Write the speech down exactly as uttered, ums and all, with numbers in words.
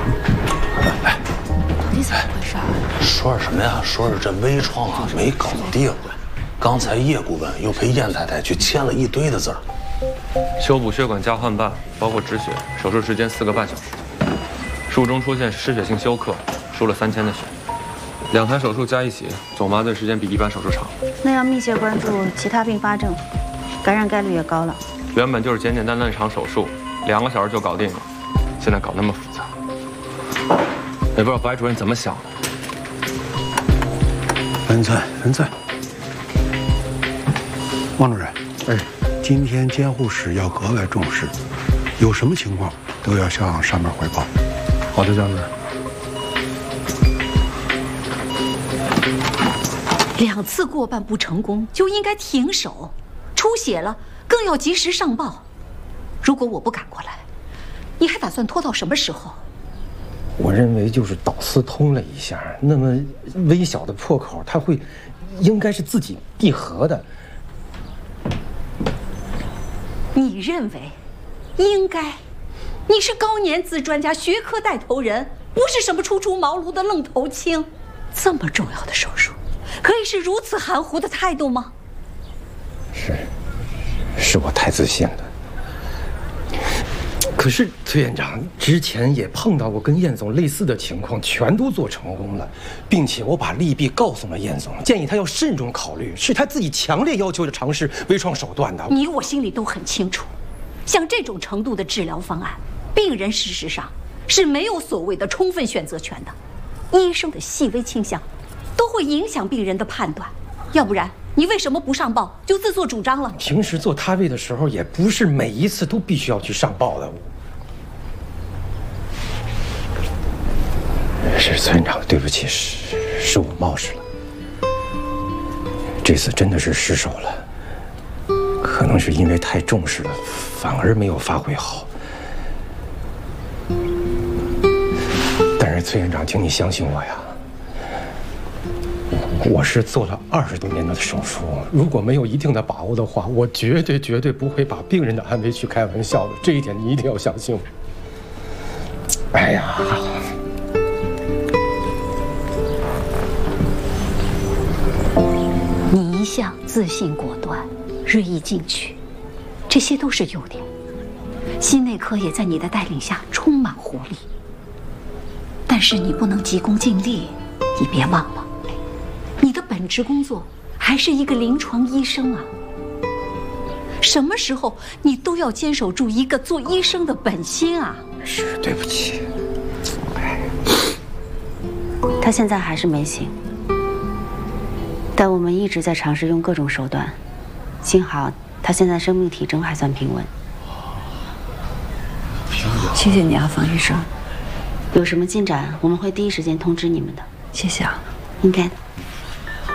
哎， 到底怎么回事？ 说是什么呀？说是这微创啊没搞定，刚才叶顾问又陪燕太太去签了一堆的字儿。 修补血管加换瓣，包括止血，手术时间四个半小时。术中出现失血性休克，输了三千的血。两台手术加一起，总麻醉时间比一般手术长。 那要密切关注其他并发症，感染概率也高了。 原本就是简简单单的一场手术，两个小时就搞定了，现在搞那么复杂，也不知道白主任怎么想的。 文在，文在，王主任，哎，今天监护室要格外重视，有什么情况都要向上面汇报。 好的，张主任。 两次过半不成功就应该停手，出血了更要及时上报。如果我不赶过来，你还打算拖到什么时候？ 我认为就是导丝通了一下，那么微小的破口，它会应该是自己闭合的。 你认为应该？你是高年资专家、学科带头人，不是什么初出茅庐的愣头青。这么重要的手术，可以是如此含糊的态度吗？ 是，是我太自信了。可是崔院长之前也碰到过跟燕总类似的情况，全都做成功了，并且我把利弊告诉了燕总，建议他要慎重考虑，是他自己强烈要求着尝试微创手段的。 你我心里都很清楚，像这种程度的治疗方案，病人事实上是没有所谓的充分选择权的，医生的细微倾向都会影响病人的判断，要不然你为什么不上报就自作主张了？ 平时做摊位的时候，也不是每一次都必须要去上报的。是崔院长，对不起，是是我冒失了。这次真的是失手了，可能是因为太重视了，反而没有发挥好。但是崔院长，请你相信我呀。我是做了二十多年的手术，如果没有一定的把握的话，我绝对绝对不会把病人的安危去开玩笑的，这一点你一定要相信我。哎呀， 你一向自信果断，锐意进取，这些都是优点。心内科也在你的带领下充满活力，但是你不能急功近利，你别忘了。你的本职工作还是一个临床医生啊，什么时候你都要坚守住一个做医生的本心啊。 是，对不起。 他现在还是没醒，但我们一直在尝试用各种手段，幸好他现在生命体征还算平稳。 谢谢你啊，方医生。 有什么进展，我们会第一时间通知你们的。 谢谢啊。 应该的。